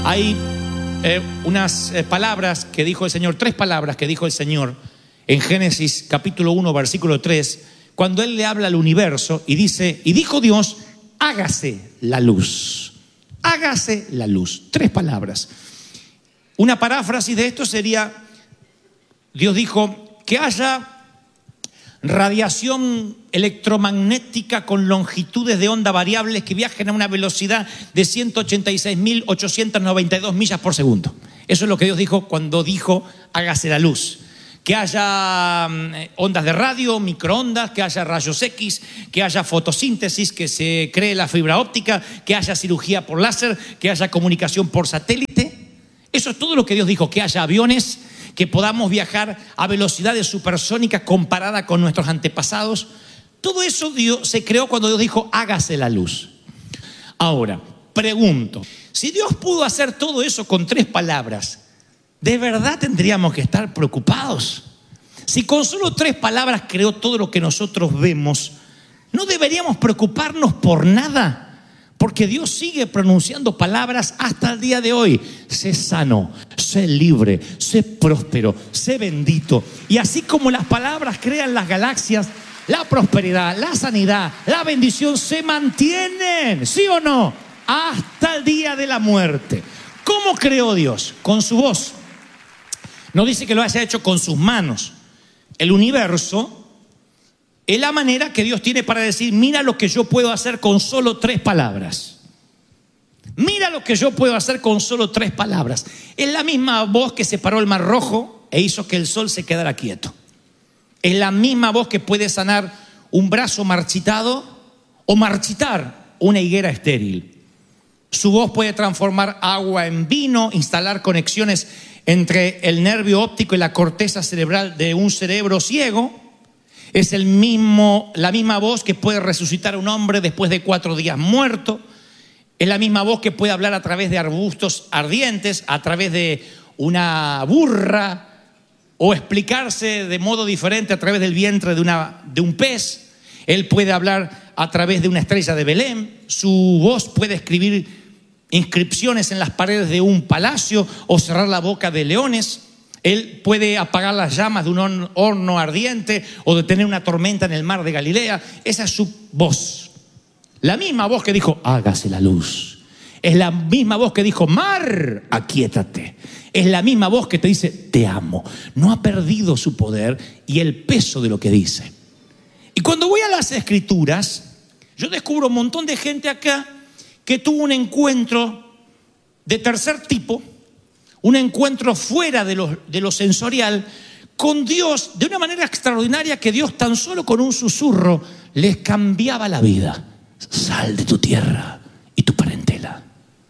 Hay unas palabras que dijo el Señor, 3 palabras que dijo el Señor en Génesis capítulo 1, versículo 3, cuando Él le habla al universo y dice, y dijo Dios, hágase la luz. Hágase la luz. 3 palabras. Una paráfrasis de esto sería, Dios dijo, que haya radiación electromagnética con longitudes de onda variables que viajen a una velocidad de 186.892 millas por segundo. Eso es lo que Dios dijo cuando dijo, hágase la luz. Que haya ondas de radio, microondas, que haya rayos X, que haya fotosíntesis, que se cree la fibra óptica, que haya cirugía por láser, que haya comunicación por satélite. Eso es todo lo que Dios dijo, que haya aviones, que podamos viajar a velocidades supersónicas comparada con nuestros antepasados. Todo eso se creó cuando Dios dijo, hágase la luz. Ahora, pregunto, si Dios pudo hacer todo eso con 3 palabras, ¿de verdad tendríamos que estar preocupados? Si con solo 3 palabras creó todo lo que nosotros vemos, ¿no deberíamos preocuparnos por nada? Porque Dios sigue pronunciando palabras hasta el día de hoy. Sé sano, sé libre, sé próspero, sé bendito. Y así como las palabras crean las galaxias, la prosperidad, la sanidad, la bendición se mantienen, ¿sí o no? Hasta el día de la muerte. ¿Cómo creó Dios? Con su voz. No dice que lo haya hecho con sus manos. El universo es la manera que Dios tiene para decir, mira lo que yo puedo hacer con solo 3 palabras. Mira lo que yo puedo hacer con solo 3 palabras. Es la misma voz que separó el Mar Rojo e hizo que el sol se quedara quieto. Es la misma voz que puede sanar un brazo marchitado o marchitar una higuera estéril. Su voz puede transformar agua en vino, instalar conexiones entre el nervio óptico y la corteza cerebral de un cerebro ciego. Es la misma voz que puede resucitar a un hombre después de 4 días muerto. Es la misma voz que puede hablar a través de arbustos ardientes, a través de una burra, o explicarse de modo diferente a través del vientre de un pez. Él puede hablar a través de una estrella de Belén. Su voz puede escribir inscripciones en las paredes de un palacio o cerrar la boca de leones. Él puede apagar las llamas de un horno ardiente o detener una tormenta en el mar de Galilea. Esa es su voz. La misma voz que dijo, hágase la luz. Es la misma voz que dijo, mar, aquíétate. Es la misma voz que te dice, te amo. No ha perdido su poder y el peso de lo que dice. Y cuando voy a las Escrituras, yo descubro un montón de gente acá que tuvo un encuentro de tercer tipo, un encuentro fuera de lo sensorial con Dios de una manera extraordinaria, que Dios tan solo con un susurro les cambiaba la vida. Sal de tu tierra y tu parentela.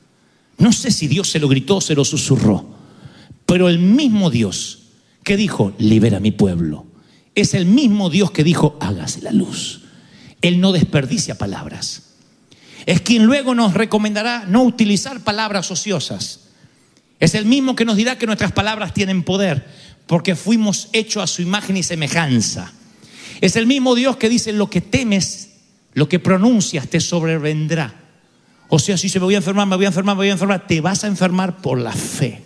No sé si Dios se lo gritó o se lo susurró, pero el mismo Dios que dijo, libera a mi pueblo, es el mismo Dios que dijo, hágase la luz. Él no desperdicia palabras. Es quien luego nos recomendará no utilizar palabras ociosas. Es el mismo que nos dirá que nuestras palabras tienen poder, porque fuimos hechos a su imagen y semejanza. Es el mismo Dios que dice, lo que temes, lo que pronuncias te sobrevendrá. O sea, si me voy a enfermar, te vas a enfermar por la fe.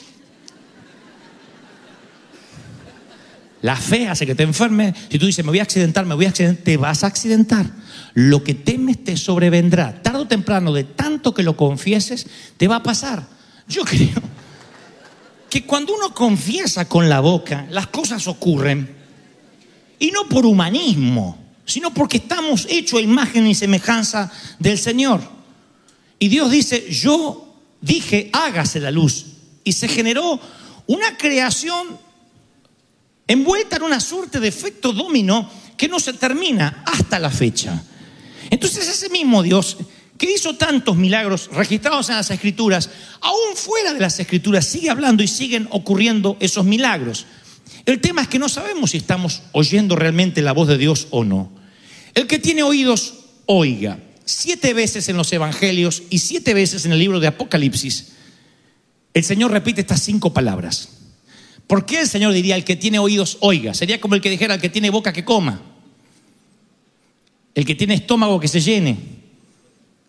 La fe hace que te enfermes. Si tú dices, me voy a accidentar, te vas a accidentar. Lo que temes te sobrevendrá. Tarde o temprano, de tanto que lo confieses, te va a pasar. Yo creo que cuando uno confiesa con la boca, las cosas ocurren. Y no por humanismo, sino porque estamos hechos a imagen y semejanza del Señor. Y Dios dice, yo dije, hágase la luz. Y se generó una creación envuelta en una suerte de efecto dominó que no se termina hasta la fecha. Entonces ese mismo Dios que hizo tantos milagros registrados en las Escrituras, aún fuera de las Escrituras sigue hablando y siguen ocurriendo esos milagros. El tema es que no sabemos si estamos oyendo realmente la voz de Dios o no. El que tiene oídos, oiga. 7 veces en los evangelios y 7 veces en el libro de Apocalipsis, el Señor repite estas 5 palabras. ¿Por qué el Señor diría, el que tiene oídos, oiga? Sería como el que dijera, el que tiene boca, que coma. El que tiene estómago, que se llene.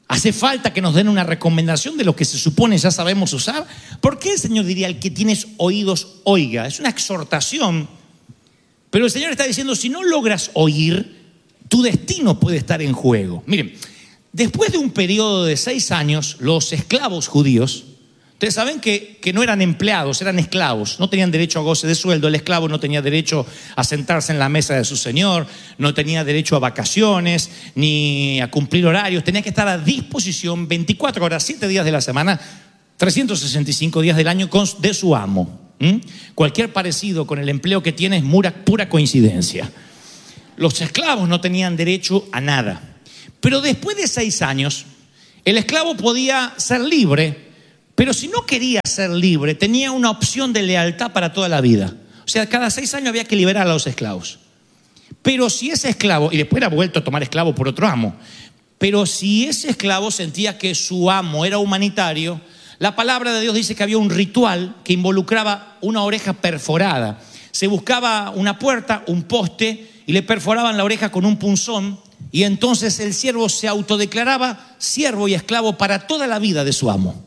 ¿Hace falta que nos den una recomendación de lo que se supone ya sabemos usar? ¿Por qué el Señor diría, el que tienes oídos, oiga? Es una exhortación, pero el Señor está diciendo, si no logras oír, tu destino puede estar en juego. Miren, después de un periodo de 6 años, los esclavos judíos, ustedes saben que no eran empleados, eran esclavos, no tenían derecho a goce de sueldo, el esclavo no tenía derecho a sentarse en la mesa de su señor, no tenía derecho a vacaciones, ni a cumplir horarios, tenía que estar a disposición 24 horas, 7 días de la semana, 365 días del año de su amo. Cualquier parecido con el empleo que tiene es pura coincidencia. Los esclavos no tenían derecho a nada, pero después de 6 años, el esclavo podía ser libre. Pero si no quería ser libre, tenía una opción de lealtad para toda la vida. O sea, cada 6 años había que liberar a los esclavos. Pero si ese esclavo, y después era vuelto a tomar esclavo por otro amo, pero si ese esclavo sentía que su amo era humanitario, la palabra de Dios dice que había un ritual que involucraba una oreja perforada. Se buscaba una puerta, un poste, y le perforaban la oreja con un punzón, y entonces el siervo se autodeclaraba siervo y esclavo para toda la vida de su amo.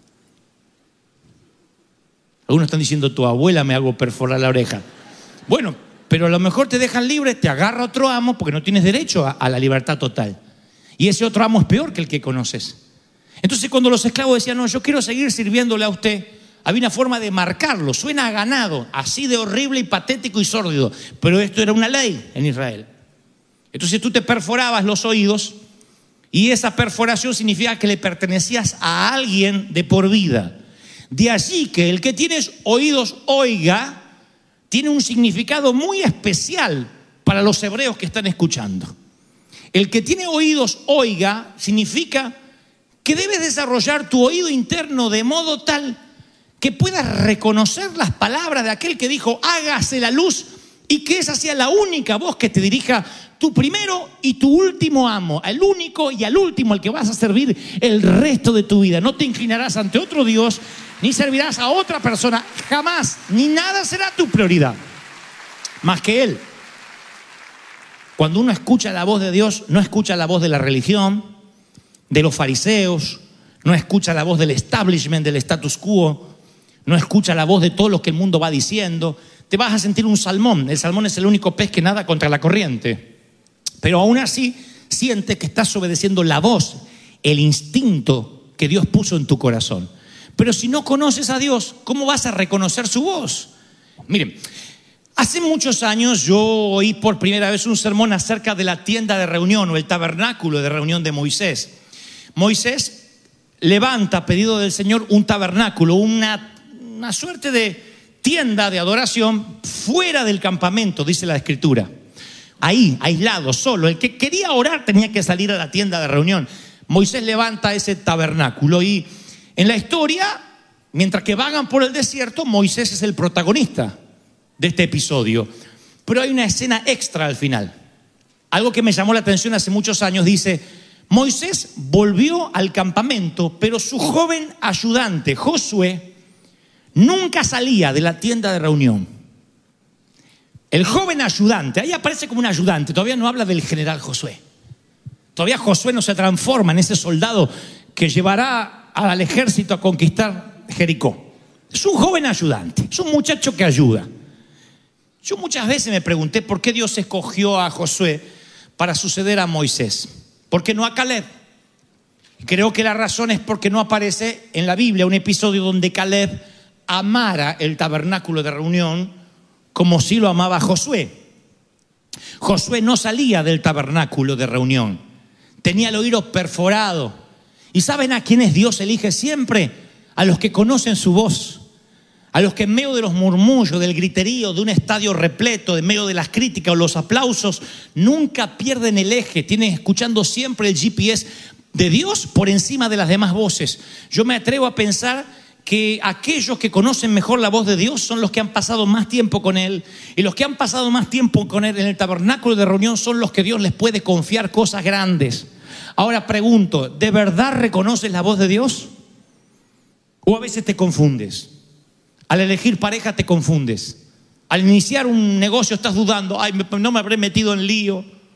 Algunos están diciendo, tu abuela me hago perforar la oreja. Bueno, pero a lo mejor te dejan libre, te agarra otro amo porque no tienes derecho a la libertad total. Y ese otro amo es peor que el que conoces. Entonces cuando los esclavos decían, no, yo quiero seguir sirviéndole a usted, había una forma de marcarlo. Suena a ganado, así de horrible y patético y sórdido. Pero esto era una ley en Israel. Entonces tú te perforabas los oídos y esa perforación significa que le pertenecías a alguien de por vida. De allí que el que tienes oídos oiga, tiene un significado muy especial para los hebreos que están escuchando. El que tiene oídos oiga significa que debes desarrollar tu oído interno de modo tal que puedas reconocer las palabras de aquel que dijo, hágase la luz, y que esa sea la única voz que te dirija tu primero y tu último amo, al único y al último al que vas a servir el resto de tu vida. No te inclinarás ante otro Dios, ni servirás a otra persona, jamás, ni nada será tu prioridad, más que Él. Cuando uno escucha la voz de Dios, no escucha la voz de la religión, de los fariseos, no escucha la voz del establishment, del status quo, no escucha la voz de todo lo que el mundo va diciendo. Te vas a sentir un salmón. El salmón es el único pez que nada contra la corriente. Pero aún así, siente que estás obedeciendo la voz, el instinto que Dios puso en tu corazón. Pero si no conoces a Dios, ¿cómo vas a reconocer su voz? Miren, hace muchos años yo oí por primera vez un sermón acerca de la tienda de reunión o el tabernáculo de reunión de Moisés. Moisés levanta a pedido del Señor un tabernáculo, una suerte de tienda de adoración fuera del campamento, dice la Escritura. Ahí, aislado, solo. El que quería orar tenía que salir a la tienda de reunión. Moisés levanta ese tabernáculo y en la historia, mientras que vagan por el desierto, Moisés es el protagonista de este episodio. Pero hay una escena extra al final. Algo que me llamó la atención hace muchos años, dice, Moisés volvió al campamento, pero su joven ayudante, Josué, nunca salía de la tienda de reunión. El joven ayudante, ahí aparece como un ayudante, todavía no habla del general Josué. Todavía Josué no se transforma en ese soldado que llevará al ejército a conquistar Jericó. Es un joven ayudante, es un muchacho que ayuda. Yo muchas veces me pregunté por qué Dios escogió a Josué para suceder a Moisés. ¿Por qué no a Caleb? Creo que la razón es porque no aparece en la Biblia un episodio donde Caleb amara el tabernáculo de reunión como si lo amaba Josué. Josué no salía del tabernáculo de reunión, tenía el oído perforado. ¿Y saben a quiénes Dios elige siempre? A los que conocen su voz, a los que en medio de los murmullos, del griterío, de un estadio repleto, en medio de las críticas o los aplausos, nunca pierden el eje, tienen escuchando siempre el GPS de Dios por encima de las demás voces. Yo me atrevo a pensar que aquellos que conocen mejor la voz de Dios son los que han pasado más tiempo con Él, y los que han pasado más tiempo con Él en el tabernáculo de reunión son los que Dios les puede confiar cosas grandes. Ahora pregunto, ¿de verdad reconoces la voz de Dios? ¿O a veces te confundes? Al elegir pareja te confundes. Al iniciar un negocio estás dudando, ay, no me habré metido en lío.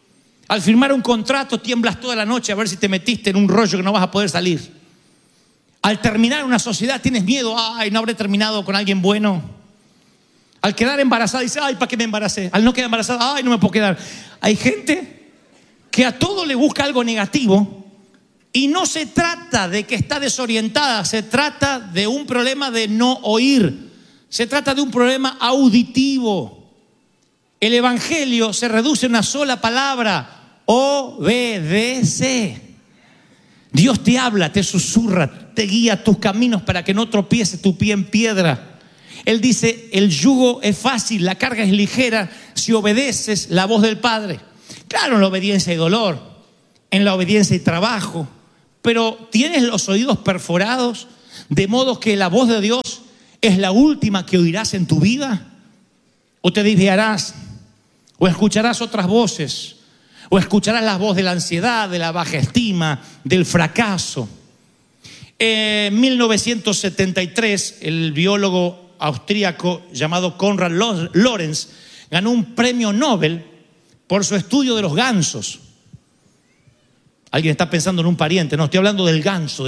Al firmar un contrato tiemblas toda la noche a ver si te metiste en un rollo que no vas a poder salir. Al terminar una sociedad tienes miedo, ay, no habré terminado con alguien bueno. Al quedar embarazada dices, ay, ¿para qué me embaracé? Al no quedar embarazada, ay, no me puedo quedar. Hay gente que a todo le busca algo negativo y no se trata de que está desorientada, se trata de un problema de no oír, se trata de un problema auditivo. El evangelio se reduce a una sola palabra: obedece. Dios te habla, te susurra, te guía tus caminos para que no tropiece tu pie en piedra. Él dice, el yugo es fácil, la carga es ligera si obedeces la voz del Padre. Claro, en la obediencia hay dolor, en la obediencia hay trabajo, pero ¿tienes los oídos perforados de modo que la voz de Dios es la última que oirás en tu vida? ¿O te desviarás? ¿O escucharás otras voces? ¿O escucharás la voz de la ansiedad, de la baja estima, del fracaso? En 1973, el biólogo austríaco llamado Konrad Lorenz ganó un premio Nobel por su estudio de los gansos. Alguien está pensando en un pariente, no, estoy hablando del ganso.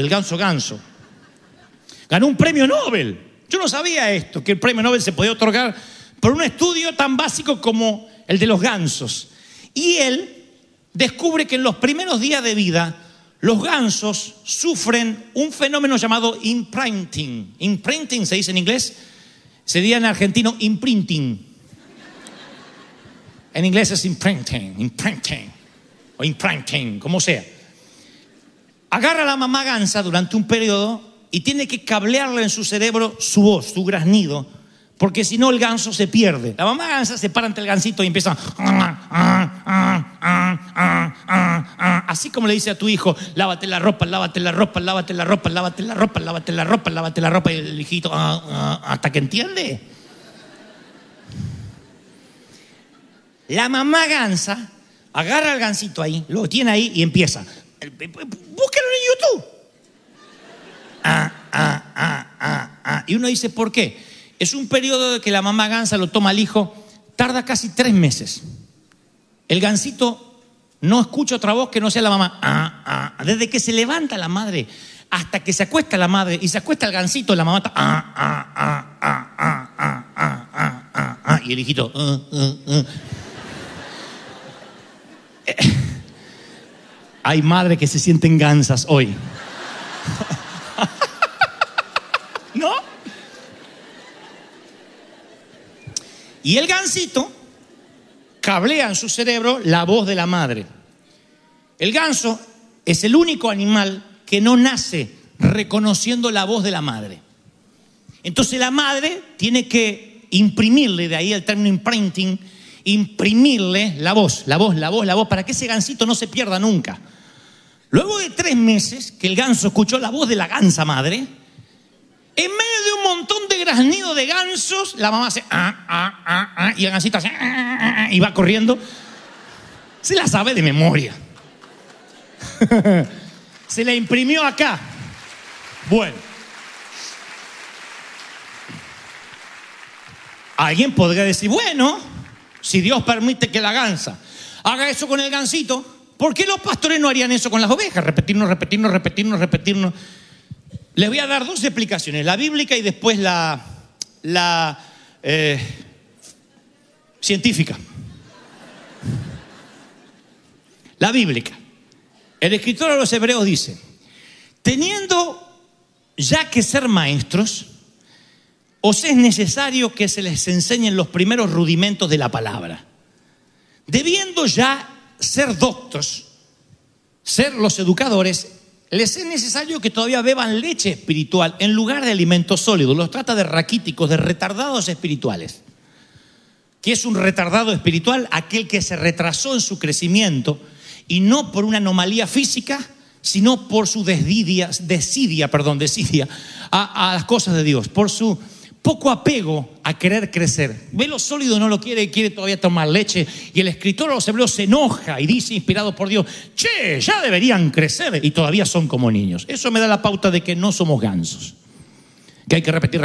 Ganó un premio Nobel. Yo no sabía esto, que el premio Nobel se podía otorgar por un estudio tan básico como el de los gansos. Y él descubre que en los primeros días de vida los gansos sufren un fenómeno llamado imprinting. Imprinting se dice en inglés, sería en argentino imprinting. En inglés es imprinting o imprinting, como sea. Agarra a la mamá gansa durante un periodo y tiene que cablearle en su cerebro su voz, su graznido, porque si no el ganso se pierde. La mamá gansa se para ante el gansito y empieza así como le dice a tu hijo, lávate la ropa, lávate la ropa, lávate la ropa, lávate la ropa, lávate la ropa, lávate la ropa, y el hijito hasta que entiende. La mamá gansa agarra al gansito ahí, lo tiene ahí y empieza. Búsquelo en YouTube. Y uno dice, ¿por qué? Es un periodo de que la mamá gansa lo toma al hijo, tarda casi 3 meses. El gansito no escucha otra voz que no sea la mamá. Desde que se levanta la madre hasta que se acuesta la madre y se acuesta el gansito, la mamá está y el hijito Hay madres que se sienten gansas hoy. ¿No? Y el gansito cablea en su cerebro la voz de la madre. El ganso es el único animal que no nace reconociendo la voz de la madre. Entonces la madre tiene que imprimirle, de ahí el término imprinting, imprimirle la voz, para que ese gansito no se pierda nunca. Luego de 3 meses que el ganso escuchó la voz de la gansa madre, en medio de un montón de graznidos de gansos, la mamá hace y el gansito hace y va corriendo. Se la sabe de memoria. Se la imprimió acá. Bueno. Alguien podría decir, bueno, si Dios permite que la gansa haga eso con el gansito, ¿por qué los pastores no harían eso con las ovejas? Repetirnos. Les voy a dar 2 explicaciones, la bíblica y después la científica. La bíblica. El escritor de los Hebreos dice, teniendo ya que ser maestros, os es necesario que se les enseñen los primeros rudimentos de la palabra. Debiendo ya ser doctos, ser los educadores, les es necesario que todavía beban leche espiritual en lugar de alimentos sólidos. Los trata de raquíticos, de retardados espirituales. ¿Qué es un retardado espiritual? Aquel que se retrasó en su crecimiento y no por una anomalía física, sino por su desidia a las cosas de Dios, por su poco apego a querer crecer. Ve lo sólido, no lo quiere, quiere todavía tomar leche. Y el escritor de los Hebreos se enoja y dice, inspirado por Dios, che, ya deberían crecer y todavía son como niños. Eso me da la pauta de que no somos gansos, que hay que repetir.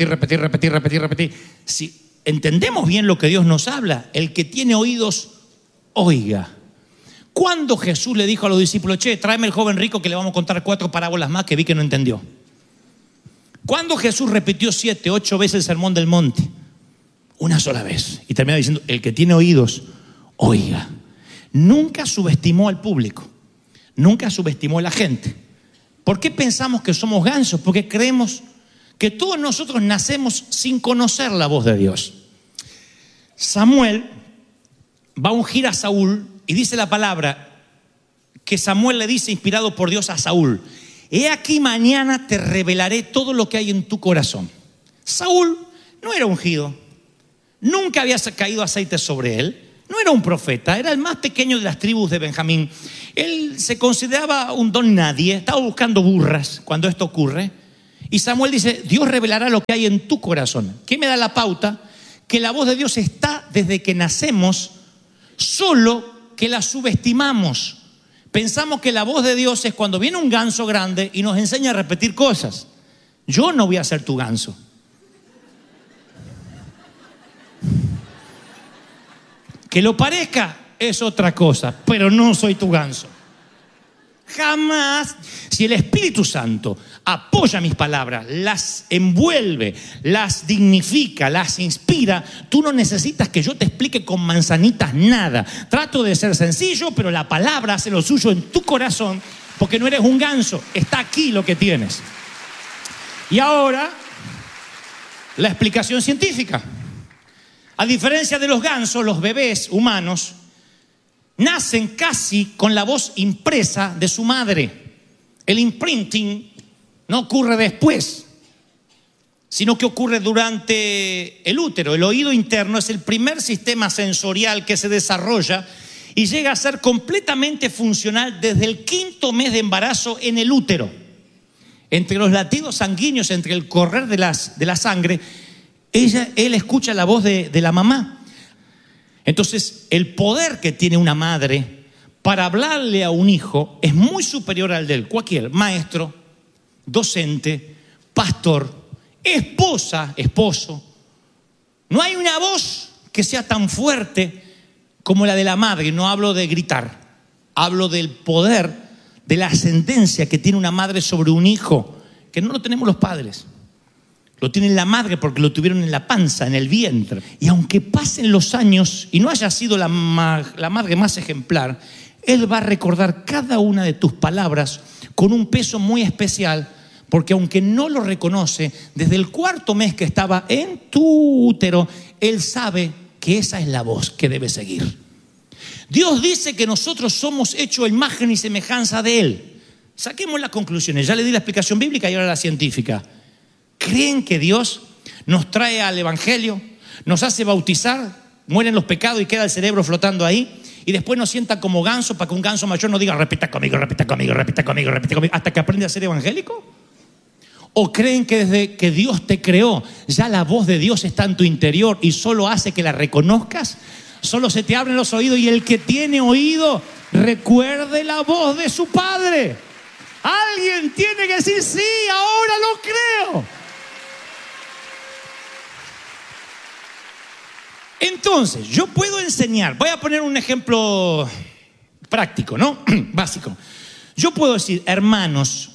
Si entendemos bien lo que Dios nos habla, el que tiene oídos, oiga. ¿Cuándo Jesús le dijo a los discípulos, che, tráeme el joven rico que le vamos a contar 4 parábolas más que vi que no entendió? ¿Cuándo Jesús repitió 7, 8 veces el sermón del monte? Una sola vez. Y termina diciendo, el que tiene oídos, oiga. Nunca subestimó al público. Nunca subestimó a la gente. ¿Por qué pensamos que somos gansos? Porque creemos que todos nosotros nacemos sin conocer la voz de Dios. Samuel va a ungir a Saúl y dice la palabra que Samuel le dice, inspirado por Dios, a Saúl: he aquí mañana te revelaré todo lo que hay en tu corazón. Saúl no era ungido, nunca había caído aceite sobre él, no era un profeta, era el más pequeño de las tribus de Benjamín. Él se consideraba un don nadie, estaba buscando burras cuando esto ocurre. Y Samuel dice, Dios revelará lo que hay en tu corazón. ¿Qué me da la pauta? Que la voz de Dios está desde que nacemos, solo que la subestimamos. Pensamos que la voz de Dios es cuando viene un ganso grande y nos enseña a repetir cosas. Yo no voy a ser tu ganso. Que lo parezca es otra cosa, pero no soy tu ganso. Jamás. Si el Espíritu Santo apoya mis palabras, las envuelve, las dignifica, las inspira, tú no necesitas que yo te explique con manzanitas nada. Trato de ser sencillo, pero la palabra hace lo suyo en tu corazón, porque no eres un ganso. Está aquí lo que tienes. Y ahora, la explicación científica. A diferencia de los gansos, los bebés humanos nacen casi con la voz impresa de su madre. El imprinting no ocurre después, sino que ocurre durante el útero. El oído interno es el primer sistema sensorial que se desarrolla y llega a ser completamente funcional desde el 5º mes de embarazo en el útero. Entre los latidos sanguíneos, entre el correr de la sangre, él escucha la voz de la mamá. Entonces, el poder que tiene una madre para hablarle a un hijo es muy superior al de cualquier maestro, docente, pastor, esposa, esposo. No hay una voz que sea tan fuerte como la de la madre. No hablo de gritar, hablo del poder, de la ascendencia que tiene una madre sobre un hijo, que no lo tenemos los padres. Lo tiene la madre porque lo tuvieron en la panza, en el vientre. Y aunque pasen los años y no haya sido la madre más ejemplar, él va a recordar cada una de tus palabras con un peso muy especial, porque aunque no lo reconoce, desde el 4º mes que estaba en tu útero, él sabe que esa es la voz que debe seguir. Dios dice que nosotros somos hechos a imagen y semejanza de Él. Saquemos las conclusiones. Ya le di la explicación bíblica y ahora la científica. ¿Creen que Dios nos trae al Evangelio, nos hace bautizar, mueren los pecados y queda el cerebro flotando ahí, y después nos sienta como ganso para que un ganso mayor nos diga repita conmigo, repita conmigo, repita conmigo, repita conmigo, hasta que aprende a ser evangélico? ¿O creen que desde que Dios te creó ya la voz de Dios está en tu interior y solo hace que la reconozcas? Solo se te abren los oídos y el que tiene oído recuerde la voz de su Padre. Alguien tiene que decir sí, ahora lo creo. Entonces, yo puedo enseñar, voy a poner un ejemplo práctico, ¿no? Básico. Yo puedo decir, hermanos,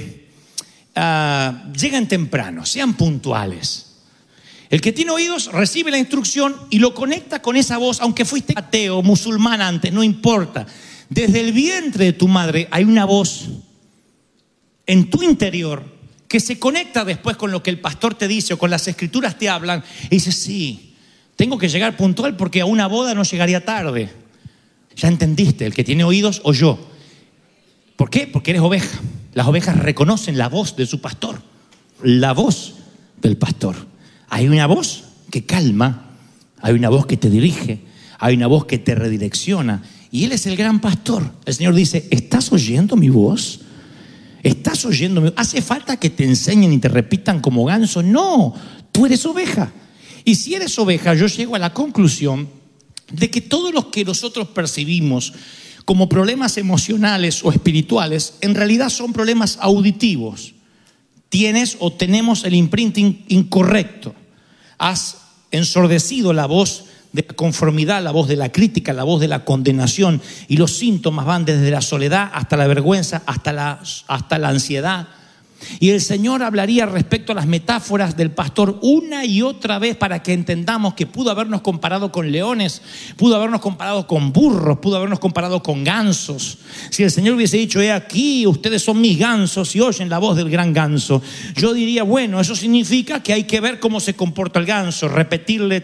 lleguen temprano, sean puntuales. El que tiene oídos recibe la instrucción y lo conecta con esa voz, aunque fuiste ateo, musulmán antes, no importa. Desde el vientre de tu madre hay una voz en tu interior que se conecta después con lo que el pastor te dice o con las escrituras te hablan y dices, sí, tengo que llegar puntual porque a una boda no llegaría tarde. Ya entendiste, el que tiene oídos oyó. ¿Por qué? Porque eres oveja. Las ovejas reconocen la voz de su pastor, la voz del pastor. Hay una voz que calma, hay una voz que te dirige, hay una voz que te redirecciona. Y Él es el gran pastor. El Señor dice, ¿estás oyendo mi voz? ¿Estás oyendo mi voz? ¿Hace falta que te enseñen y te repitan como ganso? No, tú eres oveja. Y si eres oveja, yo llego a la conclusión de que todos los que nosotros percibimos como problemas emocionales o espirituales, en realidad son problemas auditivos. Tienes o tenemos el imprinting incorrecto. Has ensordecido la voz de la conformidad, la voz de la crítica, la voz de la condenación, y los síntomas van desde la soledad hasta la vergüenza, hasta la ansiedad. Y el Señor hablaría respecto a las metáforas del pastor una y otra vez para que entendamos que pudo habernos comparado con leones, pudo habernos comparado con burros, pudo habernos comparado con gansos. Si el Señor hubiese dicho: he aquí, ustedes son mis gansos y oyen la voz del gran ganso, yo diría: bueno, eso significa que hay que ver cómo se comporta el ganso, repetirle.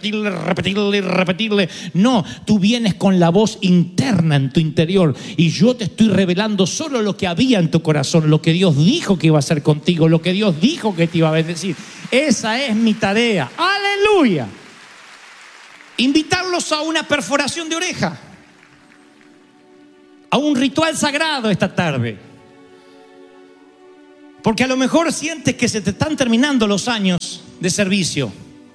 No, tú vienes con la voz interna en tu interior y yo te estoy revelando solo lo que había en tu corazón, lo que Dios dijo que iba a hacer contigo, lo que Dios dijo que te iba a bendecir. Esa es mi tarea. ¡Aleluya! Invitarlos a una perforación de oreja, a un ritual sagrado esta tarde. Porque a lo mejor sientes que se te están terminando los años de servicio.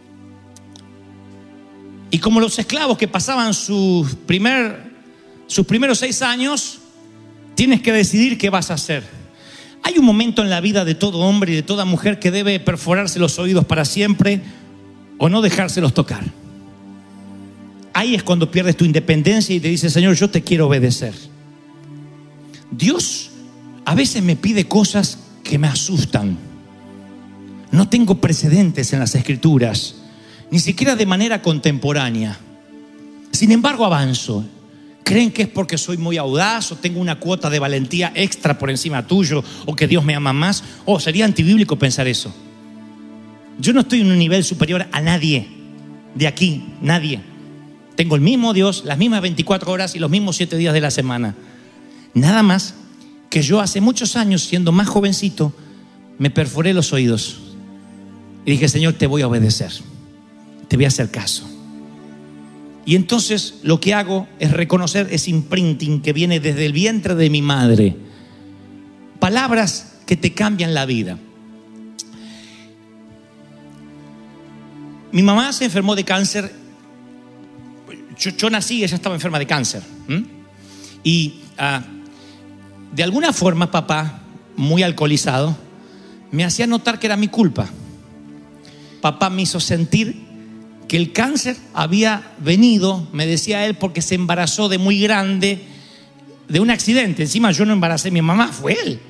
Y como los esclavos que pasaban sus primeros 6 años, tienes que decidir qué vas a hacer. Hay un momento en la vida de todo hombre y de toda mujer que debe perforarse los oídos para siempre o no dejárselos tocar. Ahí es cuando pierdes tu independencia y te dices: Señor, yo te quiero obedecer. Dios a veces me pide cosas que me asustan. No tengo precedentes en las Escrituras, ni siquiera de manera contemporánea. Sin embargo, avanzo. ¿Creen que es porque soy muy audaz o tengo una cuota de valentía extra por encima tuyo o que Dios me ama más? Sería antibíblico pensar eso. Yo no estoy en un nivel superior a nadie de aquí, nadie. Tengo el mismo Dios, las mismas 24 horas y los mismos 7 días de la semana. Nada más que yo hace muchos años, siendo más jovencito, me perforé los oídos y dije: Señor, te voy a obedecer, te voy a hacer caso. Y entonces lo que hago es reconocer ese imprinting que viene desde el vientre de mi madre. Palabras que te cambian la vida. Mi mamá se enfermó de cáncer. Yo nací y ella estaba enferma de cáncer. Y de alguna forma papá, muy alcoholizado, me hacía notar que era mi culpa. Papá me hizo sentir que el cáncer había venido, me decía él, porque se embarazó de muy grande, de un accidente. Encima yo no embaracé a mi mamá, fue él.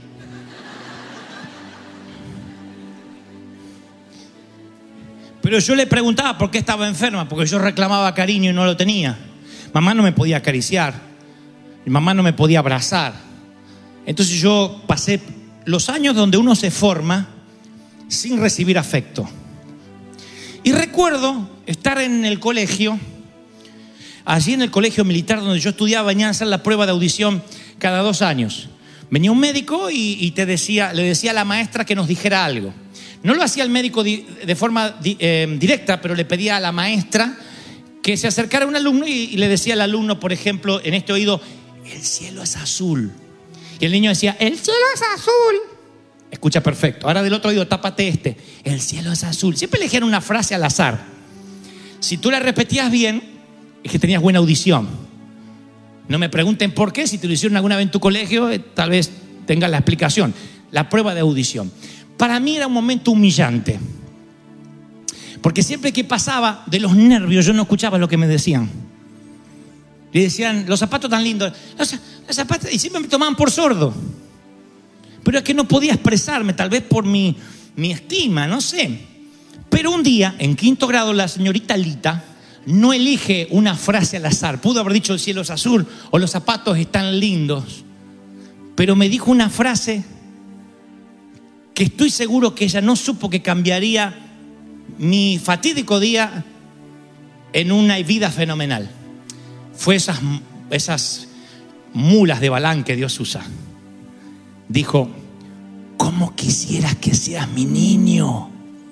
Pero yo le preguntaba por qué estaba enferma, porque yo reclamaba cariño y no lo tenía. Mamá no me podía acariciar, mi mamá no me podía abrazar. Entonces yo pasé los años donde uno se forma sin recibir afecto. Y recuerdo estar en el colegio, allí en el colegio militar donde yo estudiaba, venían a hacer la prueba de audición cada 2 años. Venía un médico y le decía a la maestra que nos dijera algo. No lo hacía el médico de forma directa, pero le pedía a la maestra que se acercara a un alumno y le decía al alumno, por ejemplo, en este oído: el cielo es azul. Y el niño decía: el cielo es azul. Escucha perfecto. Ahora del otro oído, tápate este: el cielo es azul. Siempre elegían una frase al azar. Si tú la repetías bien, es que tenías buena audición. No me pregunten por qué. Si te lo hicieron alguna vez en tu colegio, tal vez tengas la explicación. La prueba de audición. Para mí era un momento humillante, porque siempre que pasaba de los nervios, yo no escuchaba lo que me decían. Le decían: los zapatos tan lindos, los zapatos, y siempre me tomaban por sordo. Pero es que no podía expresarme, tal vez por mi estima, no sé. Pero un día, en 5º grado, la señorita Lita no elige una frase al azar. Pudo haber dicho: el cielo es azul o los zapatos están lindos. Pero me dijo una frase que estoy seguro que ella no supo que cambiaría mi fatídico día en una vida fenomenal. Fue esas mulas de Balaam que Dios usa. Dijo: ¿cómo quisieras que seas mi niño?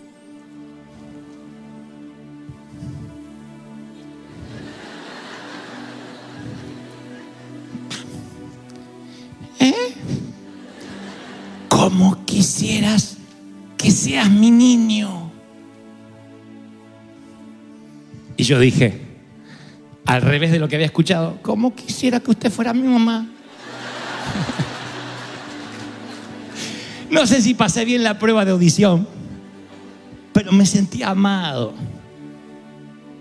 ¿Cómo quisieras que seas mi niño? Y yo dije, al revés de lo que había escuchado: ¿cómo quisiera que usted fuera mi mamá? No sé si pasé bien la prueba de audición, pero me sentí amado.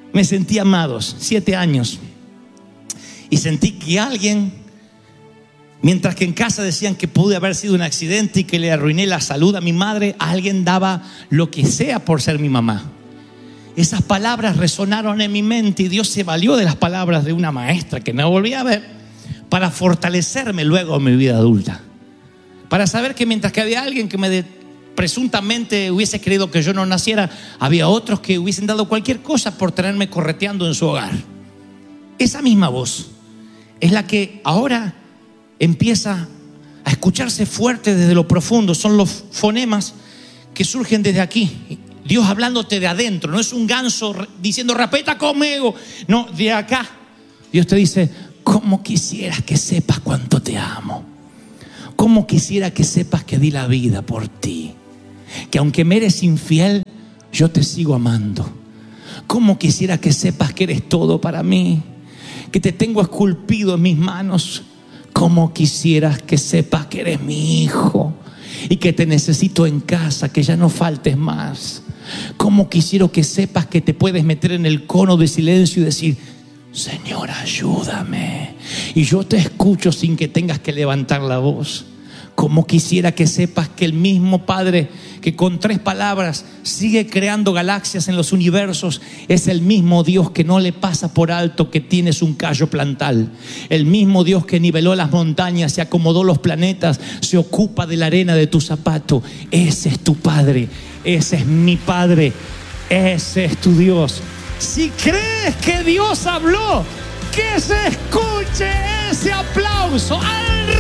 me sentí amados, 7 años. Y sentí que alguien, mientras que en casa decían que pude haber sido un accidente y que le arruiné la salud a mi madre, alguien daba lo que sea por ser mi mamá. Esas palabras resonaron en mi mente y Dios se valió de las palabras de una maestra que no volví a ver para fortalecerme luego en mi vida adulta. Para saber que mientras que había alguien que presuntamente hubiese querido que yo no naciera, había otros que hubiesen dado cualquier cosa por tenerme correteando en su hogar. Esa misma voz es la que ahora empieza a escucharse fuerte desde lo profundo. Son los fonemas que surgen desde aquí. Dios hablándote de adentro. No es un ganso diciendo repita conmigo. No, de acá Dios te dice: cómo quisieras que sepas cuánto te amo. Cómo quisiera que sepas que di la vida por ti. Que aunque me eres infiel, yo te sigo amando. Cómo quisiera que sepas que eres todo para mí. Que te tengo esculpido en mis manos. Cómo quisieras que sepas que eres mi hijo y que te necesito en casa, que ya no faltes más. Cómo quisiera que sepas que te puedes meter en el cono de silencio y decir: Señor, ayúdame. Y yo te escucho sin que tengas que levantar la voz. Como quisiera que sepas que el mismo Padre que con 3 palabras sigue creando galaxias en los universos es el mismo Dios que no le pasa por alto que tienes un callo plantal. El mismo Dios que niveló las montañas, se acomodó los planetas, se ocupa de la arena de tu zapato. Ese es tu Padre, ese es mi Padre, ese es tu Dios. Si crees que Dios habló, que se escuche ese aplauso.